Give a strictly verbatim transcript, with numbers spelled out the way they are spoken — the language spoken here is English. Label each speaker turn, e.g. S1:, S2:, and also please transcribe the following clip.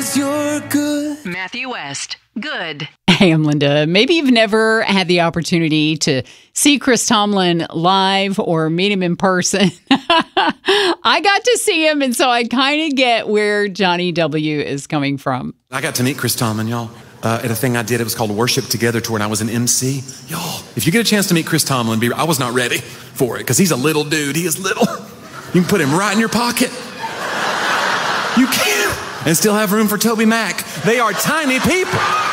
S1: 'cause you're good.
S2: Matthew West, good.
S3: Hey, I'm Linda. Maybe you've never had the opportunity to see Chris Tomlin live or meet him in person. I got to see him, and so I kind of get where Johnny W. is coming from.
S1: I got to meet Chris Tomlin, y'all, uh, at a thing I did. It was called Worship Together Tour, and I was an M C. Y'all, if you get a chance to meet Chris Tomlin, be, I was not ready for it because he's a little dude. He is little. You can put him right in your pocket. You can. And still have room for Toby Mac. They are tiny people.